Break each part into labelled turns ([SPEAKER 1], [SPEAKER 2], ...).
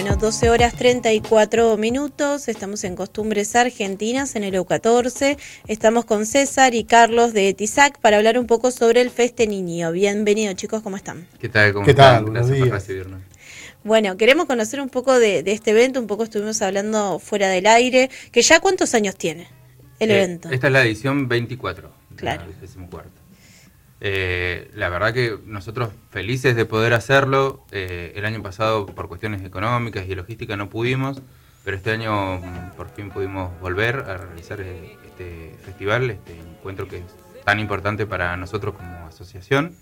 [SPEAKER 1] Bueno, 12 horas 34 minutos, estamos en Costumbres Argentinas en el EU14, estamos con César y Carlos de TISAC para hablar un poco sobre el Feste Niño. Bienvenidos chicos, ¿cómo están?
[SPEAKER 2] ¿Qué tal? ¿Cómo
[SPEAKER 3] ¿Qué
[SPEAKER 2] están?
[SPEAKER 3] tal?
[SPEAKER 2] Gracias
[SPEAKER 3] Buenos
[SPEAKER 2] por
[SPEAKER 3] días.
[SPEAKER 2] recibirnos.
[SPEAKER 1] Bueno, queremos conocer un poco de este evento, un poco estuvimos hablando fuera del aire, que ya ¿cuántos años tiene el evento?
[SPEAKER 2] Esta es la edición 24,
[SPEAKER 1] Claro.
[SPEAKER 2] la 24. La verdad que nosotros felices de poder hacerlo. El año pasado por cuestiones económicas y logística no pudimos, pero este año por fin pudimos volver a realizar este festival, este encuentro que es tan importante para nosotros como asociación.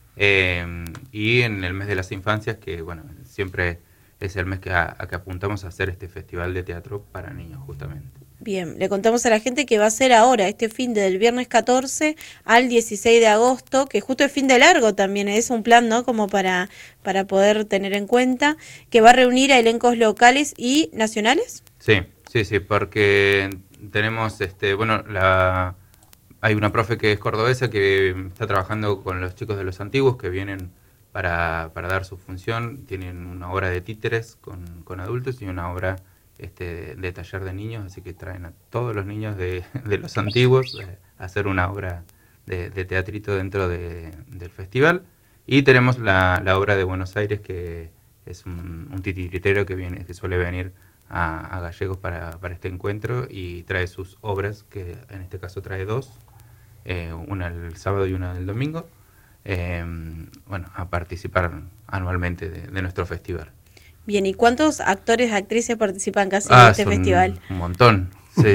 [SPEAKER 2] Y en el mes de las infancias, que bueno, siempre es el mes que apuntamos a hacer este festival de teatro para niños justamente.
[SPEAKER 1] Bien, le contamos a la gente que va a ser ahora, este fin del viernes 14 al 16 de agosto, que justo es fin de largo también, es un plan, ¿no? Como para poder tener en cuenta, que va a reunir a elencos locales y nacionales.
[SPEAKER 2] Sí, porque tenemos, hay una profe que es cordobesa que está trabajando con los chicos de los antiguos que vienen para dar su función. Tienen una obra de títeres con adultos y una obra de taller de niños, así que traen a todos los niños de los antiguos a hacer una obra de teatrito dentro del festival. Y tenemos la obra de Buenos Aires, que es un titiritero que suele venir a Gallegos para este encuentro y trae sus obras, que en este caso trae dos, una el sábado y una el domingo, a participar anualmente de nuestro festival.
[SPEAKER 1] Bien, ¿y cuántos actores, actrices participan casi en este festival?
[SPEAKER 2] Un montón.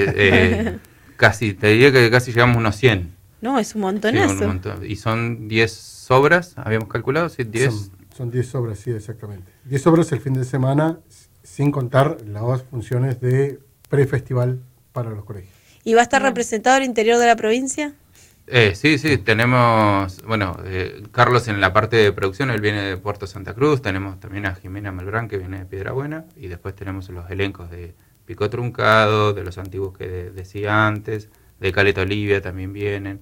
[SPEAKER 2] Casi, te diría que casi llegamos a unos 100.
[SPEAKER 1] No, es un montonazo.
[SPEAKER 2] Sí, un montón. Y son 10 obras, habíamos calculado, ¿sí? 10.
[SPEAKER 3] Son 10 obras, sí, exactamente. 10 obras el fin de semana, sin contar las funciones de prefestival para los colegios.
[SPEAKER 1] ¿Y va a estar representado el interior de la provincia?
[SPEAKER 2] Sí, tenemos, Carlos en la parte de producción, él viene de Puerto Santa Cruz, tenemos también a Jimena Malbrán que viene de Piedrabuena, y después tenemos los elencos de Pico Truncado, de los antiguos que decía antes, de Caleta Olivia también vienen,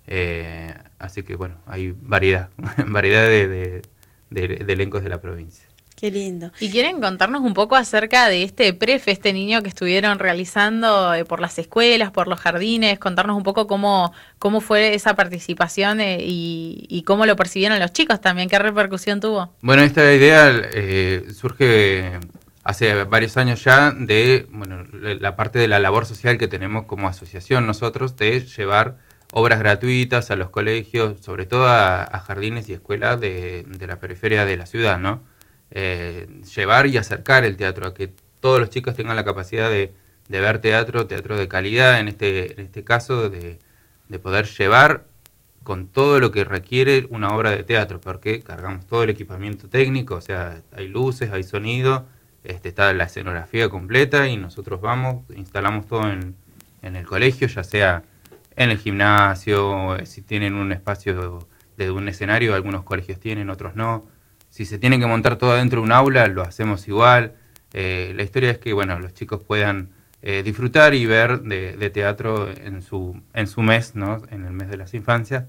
[SPEAKER 2] así que bueno, hay variedad de elencos de la provincia.
[SPEAKER 1] Qué lindo.
[SPEAKER 4] ¿Y quieren contarnos un poco acerca de este pre-Feste Niño que estuvieron realizando por las escuelas, por los jardines? Contarnos un poco cómo fue esa participación y cómo lo percibieron los chicos también, qué repercusión tuvo.
[SPEAKER 2] Bueno, esta idea surge hace varios años ya de la parte de la labor social que tenemos como asociación nosotros, de llevar obras gratuitas a los colegios, sobre todo a jardines y escuelas de la periferia de la ciudad, ¿no? Llevar y acercar el teatro, a que todos los chicos tengan la capacidad de ver teatro de calidad, en este caso de poder llevar con todo lo que requiere una obra de teatro, porque cargamos todo el equipamiento técnico, o sea, hay luces, hay sonido, está la escenografía completa y nosotros vamos, instalamos todo en el colegio, ya sea en el gimnasio, si tienen un espacio de un escenario, algunos colegios tienen, otros no. Si se tiene que montar todo dentro de un aula, lo hacemos igual. La historia es que los chicos puedan disfrutar y ver de teatro en su mes, ¿no? En el mes de las infancias.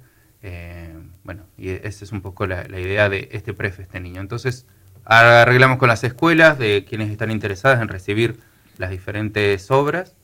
[SPEAKER 2] Y esa es un poco la idea de este pre-Feste Niño. Entonces, arreglamos con las escuelas de quienes están interesadas en recibir las diferentes obras.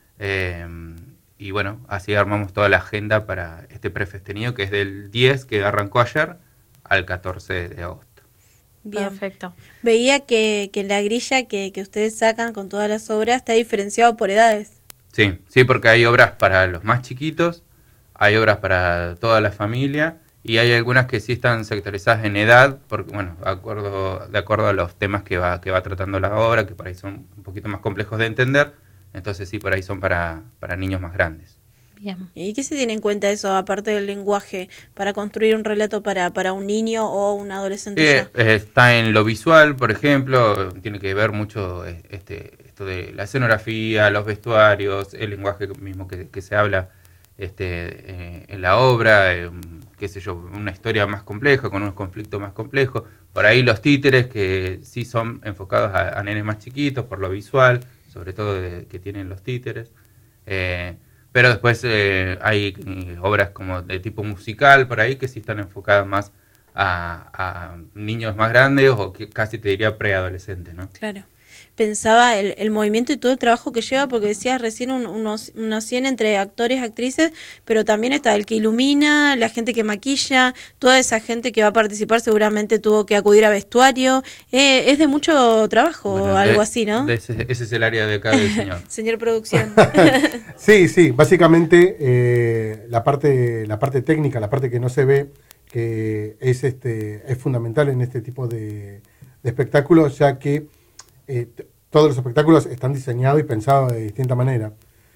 [SPEAKER 2] Así armamos toda la agenda para este pre-Feste Niño, que es del 10, que arrancó ayer, al 14 de agosto.
[SPEAKER 1] Bien.
[SPEAKER 4] Perfecto.
[SPEAKER 1] Veía que la grilla que ustedes sacan con todas las obras está diferenciado por edades.
[SPEAKER 2] Sí, porque hay obras para los más chiquitos, hay obras para toda la familia y hay algunas que sí están sectorizadas en edad, porque de acuerdo a los temas que va tratando la obra, que por ahí son un poquito más complejos de entender, entonces sí, por ahí son para niños más grandes.
[SPEAKER 1] Bien. ¿Y qué se tiene en cuenta eso, aparte del lenguaje, para construir un relato para un niño o un adolescente?
[SPEAKER 2] Está en lo visual, por ejemplo, tiene que ver mucho esto de la escenografía, los vestuarios, el lenguaje mismo que se habla en la obra, una historia más compleja, con unos conflictos más complejos. Por ahí los títeres, que sí son enfocados a nenes más chiquitos, por lo visual, sobre todo que tienen los títeres. Pero después hay obras como de tipo musical por ahí que sí están enfocadas más a niños más grandes o que casi te diría preadolescentes, ¿no?
[SPEAKER 1] Claro. pensaba el movimiento y todo el trabajo que lleva, porque decías recién unos 100 entre actores, actrices, pero también está el que ilumina, la gente que maquilla, toda esa gente que va a participar seguramente tuvo que acudir a vestuario. Es de mucho trabajo,
[SPEAKER 2] Bueno,
[SPEAKER 1] algo así, ¿no?
[SPEAKER 2] Ese es el área de acá del señor.
[SPEAKER 1] Señor producción.
[SPEAKER 3] Sí, básicamente la parte técnica, la parte que no se ve, que es fundamental en este tipo de espectáculos, ya que todos los espectáculos están diseñados y pensados de distinta manera.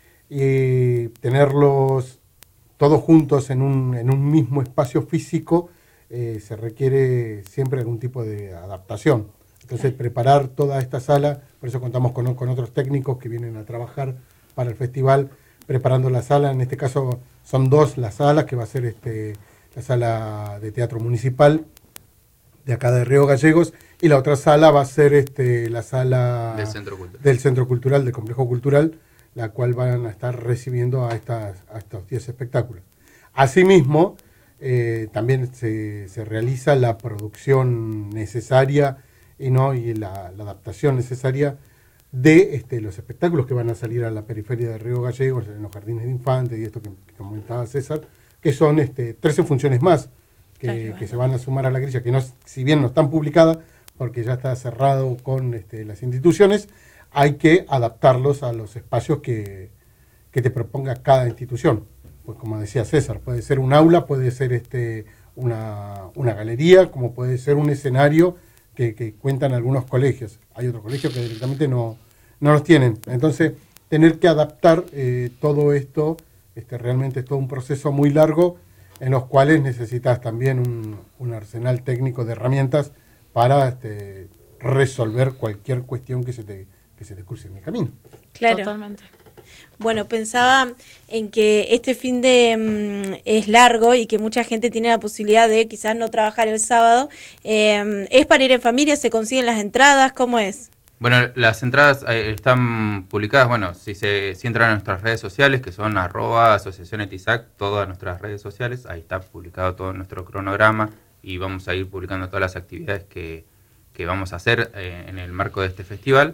[SPEAKER 3] Y tenerlos todos juntos en un mismo espacio físico se requiere siempre algún tipo de adaptación. Entonces, preparar toda esta sala, por eso contamos con otros técnicos que vienen a trabajar para el festival, preparando la sala. En este caso son dos las salas, que va a ser la sala de teatro municipal de acá de Río Gallegos, y la otra sala va a ser la sala del Centro Cultural, del Complejo Cultural, la cual van a estar recibiendo a estos 10 espectáculos. Asimismo, también se realiza la producción necesaria y la adaptación necesaria de los espectáculos que van a salir a la periferia de Río Gallegos, en los jardines de infantes y esto que comentaba César, que son 13 funciones más que se van a sumar a la grilla, que si bien no están publicadas, porque ya está cerrado con las instituciones, hay que adaptarlos a los espacios que te proponga cada institución. Pues como decía César, puede ser un aula, puede ser una galería, como puede ser un escenario que cuentan algunos colegios. Hay otros colegios que directamente no los tienen. Entonces, tener que adaptar todo esto, realmente es todo un proceso muy largo, en los cuales necesitas también un arsenal técnico de herramientas para resolver cualquier cuestión que se te cruce en el camino.
[SPEAKER 1] Claro.
[SPEAKER 4] Totalmente.
[SPEAKER 1] Bueno, pensaba en que este fin de es largo y que mucha gente tiene la posibilidad de quizás no trabajar el sábado. ¿Es para ir en familia? ¿Se consiguen las entradas? ¿Cómo es?
[SPEAKER 2] Bueno, las entradas están publicadas, bueno, si entran a nuestras redes sociales, que son @Asociación Etisac, todas nuestras redes sociales, ahí está publicado todo nuestro cronograma y vamos a ir publicando todas las actividades que vamos a hacer en el marco de este festival.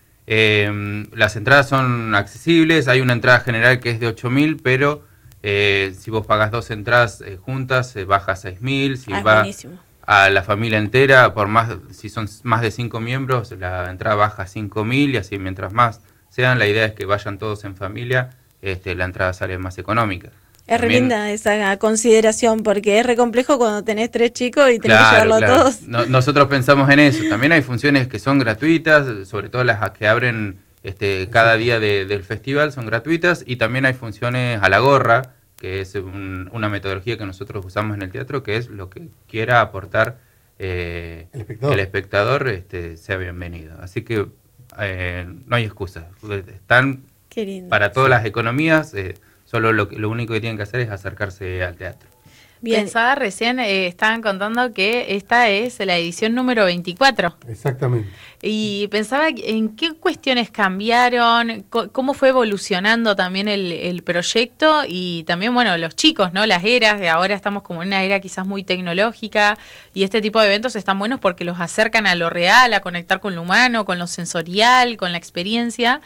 [SPEAKER 2] Las entradas son accesibles, hay una entrada general que es de 8.000, pero si vos pagás 2 entradas juntas, baja a 6.000, si va
[SPEAKER 1] buenísimo.
[SPEAKER 2] A la familia entera, si son más de 5 miembros, la entrada baja a 5.000 y así mientras más sean, la idea es que vayan todos en familia, la entrada sale más económica.
[SPEAKER 1] Es re linda esa consideración, porque es re complejo cuando tenés 3 chicos y tenés que llevarlo a todos.
[SPEAKER 2] Nosotros pensamos en eso. También hay funciones que son gratuitas, sobre todo las que abren cada día del festival son gratuitas, y también hay funciones a la gorra, que es una metodología que nosotros usamos en el teatro, que es lo que quiera aportar el espectador sea bienvenido. Así que no hay excusas. Están para todas las economías. Solo lo único que tienen que hacer es acercarse al teatro.
[SPEAKER 4] Bien. Pensaba recién, estaban contando que esta es la edición número 24.
[SPEAKER 3] Exactamente.
[SPEAKER 4] Y pensaba en qué cuestiones cambiaron, cómo fue evolucionando también el proyecto y también, bueno, los chicos, ¿no? Las eras, de ahora estamos como en una era quizás muy tecnológica y este tipo de eventos están buenos porque los acercan a lo real, a conectar con lo humano, con lo sensorial, con la experiencia.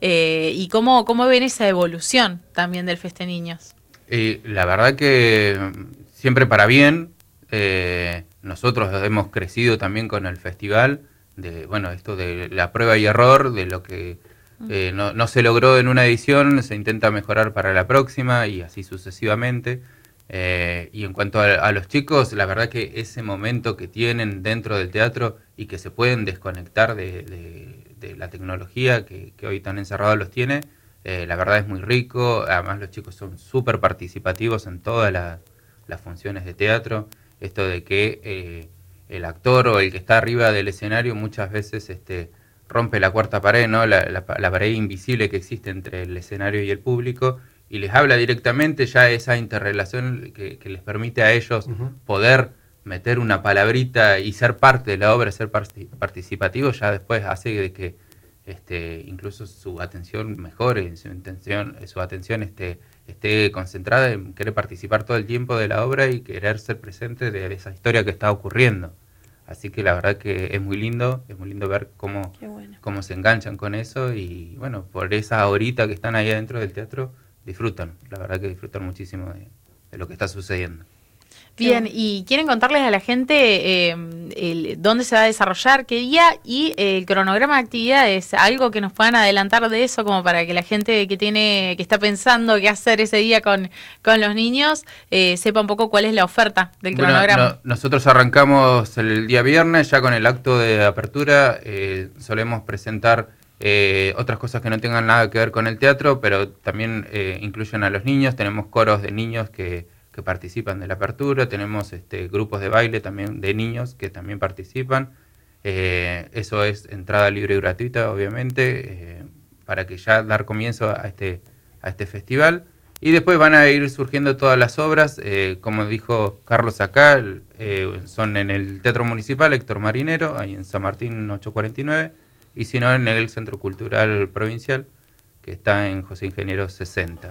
[SPEAKER 4] Y cómo ven esa evolución también del Feste Niños.
[SPEAKER 2] La verdad que siempre para bien. Nosotros hemos crecido también con el festival, esto de la prueba y error, de lo que no se logró en una edición, se intenta mejorar para la próxima y así sucesivamente. Y en cuanto a los chicos, la verdad que ese momento que tienen dentro del teatro y que se pueden desconectar de la tecnología que hoy tan encerrados los tiene, la verdad es muy rico. Además los chicos son súper participativos en todas las funciones de teatro. Esto de que el actor o el que está arriba del escenario muchas veces rompe la cuarta pared, ¿no? La pared invisible que existe entre el escenario y el público, y les habla directamente. Ya esa interrelación que les permite a ellos poder meter una palabrita y ser parte de la obra, ser participativo, ya después hace de que incluso su atención mejore, su atención esté concentrada en querer participar todo el tiempo de la obra y querer ser presente de esa historia que está ocurriendo. Así que la verdad que es muy lindo ver
[SPEAKER 1] Qué bueno.
[SPEAKER 2] cómo se enganchan con eso y bueno, por esa horita que están ahí adentro del teatro, disfrutan, la verdad que disfrutan muchísimo de lo que está sucediendo.
[SPEAKER 4] Bien, y quieren contarles a la gente dónde se va a desarrollar, qué día y el cronograma de actividades, algo que nos puedan adelantar de eso, como para que la gente que está pensando qué hacer ese día con los niños, sepa un poco cuál es la oferta del cronograma.
[SPEAKER 2] Nosotros arrancamos el día viernes ya con el acto de apertura, solemos presentar otras cosas que no tengan nada que ver con el teatro, pero también incluyen a los niños, tenemos coros de niños que participan de la apertura, tenemos grupos de baile también de niños que también participan, eso es entrada libre y gratuita obviamente, para que ya dar comienzo a este festival, y después van a ir surgiendo todas las obras, como dijo Carlos acá, son en el Teatro Municipal Héctor Marinero, ahí en San Martín 849, y si no en el Centro Cultural Provincial, que está en José Ingeniero 60,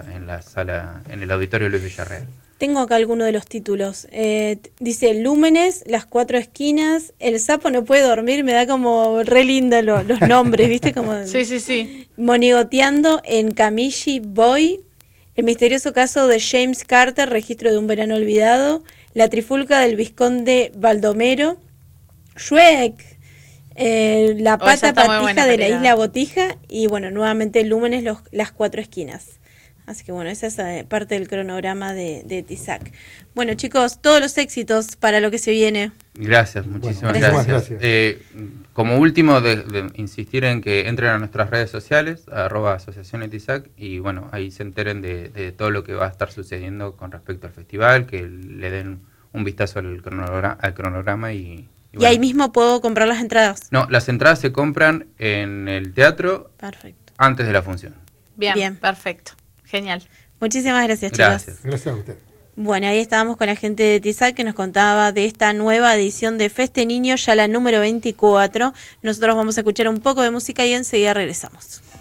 [SPEAKER 2] en el Auditorio Luis Villarreal.
[SPEAKER 1] Tengo acá alguno de los títulos. Dice Lúmenes, Las Cuatro Esquinas, El Sapo No Puede Dormir, me da como re lindo los nombres, ¿viste? Como
[SPEAKER 4] Sí.
[SPEAKER 1] Monigoteando en Camille Boy, El misterioso caso de James Carter, Registro de un verano olvidado, La Trifulca del Vizconde Baldomero, Shrek, La Pata Patija de la Isla Botija y bueno, nuevamente Lúmenes, Las Cuatro Esquinas. Así que bueno, esa es parte del cronograma de TISAC. Bueno chicos, todos los éxitos para lo que se viene.
[SPEAKER 2] Gracias, muchísimas gracias. Como último, de insistir en que entren a nuestras redes sociales, @asociaciones TISAC, y bueno, ahí se enteren de todo lo que va a estar sucediendo con respecto al festival, que le den un vistazo al cronograma y bueno.
[SPEAKER 1] Ahí mismo puedo comprar las entradas.
[SPEAKER 2] No, las entradas se compran en el teatro.
[SPEAKER 1] Perfecto.
[SPEAKER 2] Antes de la función.
[SPEAKER 4] Bien, perfecto. Genial.
[SPEAKER 1] Muchísimas gracias, chicos.
[SPEAKER 3] Gracias a usted.
[SPEAKER 1] Bueno, ahí estábamos con la gente de TISAC que nos contaba de esta nueva edición de Feste Niño, ya la número 24. Nosotros vamos a escuchar un poco de música y enseguida regresamos.